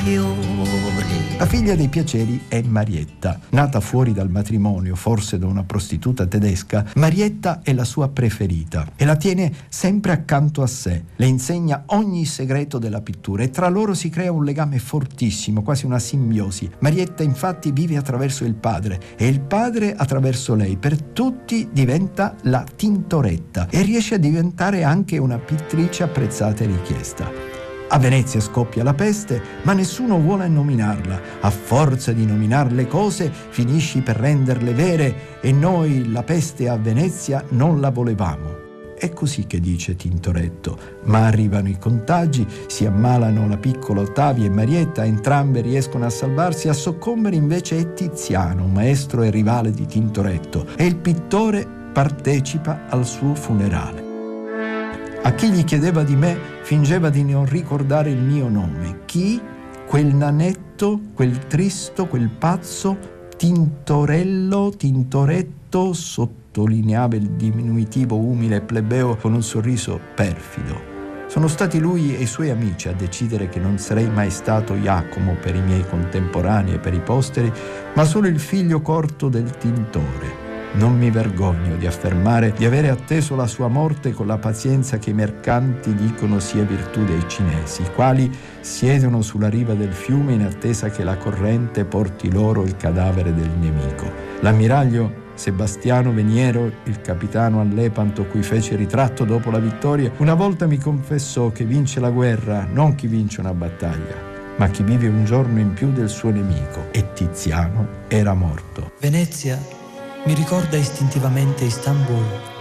fiore. La figlia dei piaceri è Marietta. Nata fuori dal matrimonio, forse da una prostituta tedesca, Marietta è la sua preferita e la tiene sempre accanto a sé. Le insegna ogni segreto della pittura e tra loro si crea un legame fortissimo, quasi una simbiosi. Marietta infatti vive attraverso il padre e il padre attraverso lei. Per tutti diventa la Tintoretta e riesce a diventare anche una pittrice apprezzata e richiesta. A Venezia scoppia la peste, ma nessuno vuole nominarla. A forza di nominar le cose finisci per renderle vere e noi la peste a Venezia non la volevamo. È così che dice Tintoretto, ma arrivano i contagi, si ammalano la piccola Ottavia e Marietta, entrambe riescono a salvarsi. A soccombere invece è Tiziano, maestro e rivale di Tintoretto, e il pittore partecipa al suo funerale. A chi gli chiedeva di me fingeva di non ricordare il mio nome. Chi? Quel nanetto, quel tristo, quel pazzo, Tintorello, Tintoretto, sottolineava il diminutivo umile e plebeo con un sorriso perfido. Sono stati lui e i suoi amici a decidere che non sarei mai stato Iacomo per i miei contemporanei e per i posteri, ma solo il figlio corto del tintore. Non mi vergogno di affermare di avere atteso la sua morte con la pazienza che i mercanti dicono sia virtù dei cinesi, i quali siedono sulla riva del fiume in attesa che la corrente porti loro il cadavere del nemico. L'ammiraglio Sebastiano Veniero, il capitano a Lepanto cui fece ritratto dopo la vittoria, una volta mi confessò che vince la guerra non chi vince una battaglia, ma chi vive un giorno in più del suo nemico, e Tiziano era morto. Venezia mi ricorda istintivamente Istanbul.